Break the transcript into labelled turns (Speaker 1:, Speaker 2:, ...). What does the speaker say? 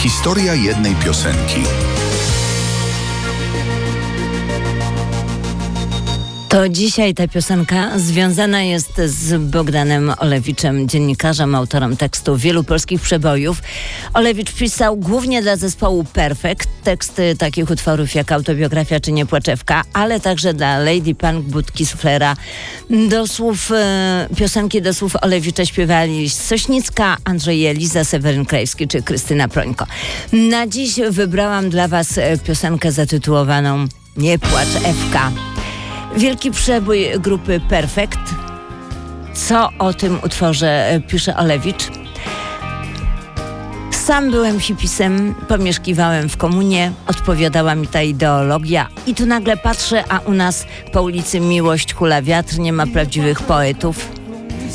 Speaker 1: Historia jednej piosenki.
Speaker 2: To dzisiaj ta piosenka związana jest z Bogdanem Olewiczem, dziennikarzem, autorem tekstu wielu polskich przebojów. Olewicz pisał głównie dla zespołu Perfekt teksty takich utworów jak Autobiografia czy Niepłaczewka, ale także dla Lady Punk, Budki Suflera. Do słów piosenki, do słów Olewicza śpiewali Sośnicka, Andrzej Jeliza, Seweryn Krajewski czy Krystyna Prońko. Na dziś wybrałam dla Was piosenkę zatytułowaną Nie płacz Ewka. Wielki przebój grupy Perfekt. Co o tym utworze pisze Olewicz? Sam byłem hipisem, pomieszkiwałem w komunie, odpowiadała mi ta ideologia i tu nagle patrzę, a u nas po ulicy miłość hula wiatr, nie ma prawdziwych poetów.